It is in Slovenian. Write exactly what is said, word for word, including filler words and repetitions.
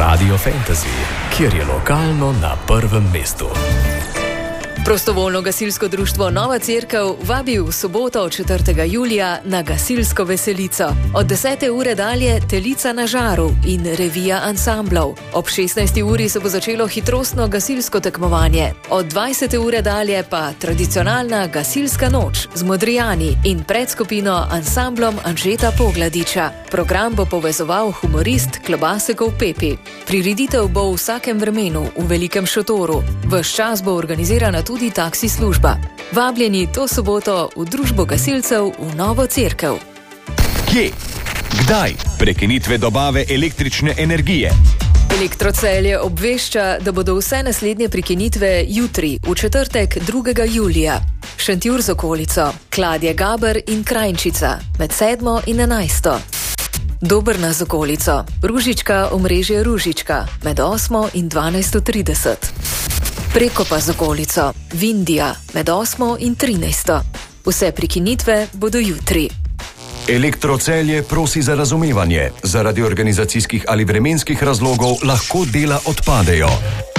Radio Fantasy, kjer je lokalno na prvem mestu. Prostovoljno gasilsko društvo Nova Cerkev vabi v soboto četrtega julija na gasilsko veselico. Od desete ure dalje Telica na žaru in revija ansamblov. Ob šestnajsti uri se bo začelo hitrostno gasilsko tekmovanje. Od dvajsete ure dalje pa tradicionalna gasilska noč z Modrijani in predskupino ansamblom Anžeta Pogladiča. Program bo povezoval humorist Klobasekov Pepi. Prireditev bo v vsakem vremenu v velikem šotoru. Ves čas bo organizirana tudi taksi služba. Vabljeni to soboto v družbo gasilcev v Novo Cerkev. Kje? Kdaj? Prekinitve dobave električne energije. Elektrocelje obvešča, da bodo vse naslednje prekinitve jutri, v četrtek drugega julija. Šentjur z okolico, Kladje Gaber in Krajnčica, med sedmo in enajsto. Dobrna z okolico, Ružička omrežje Ružička, med osmo in dvanajsto trideset. Prekopa z okolico, Vindija, med osmo in trinajsto. Vse prekinitve bodo jutri. Elektrocelje prosi za razumevanje. Zaradi organizacijskih ali vremenskih razlogov lahko dela odpadejo.